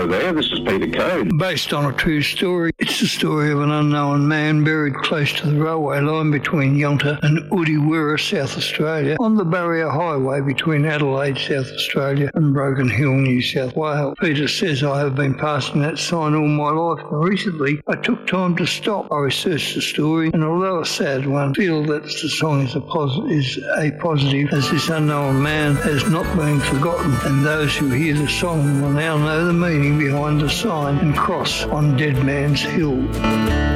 Hello there, this is Peter Code. Based on a true story, it's the story of an unknown man buried close to the railway line between Yonta and Udiwera, South Australia, on the Barrier Highway between Adelaide, South Australia and Broken Hill, New South Wales. Peter says, I have been passing that sign all my life, and recently I took time to stop. I researched the story, and although a sad one, feel that the song is a positive, as this unknown man has not been forgotten, and those who hear the song will now know the meaning behind the sign and cross on Dead Man's Hill.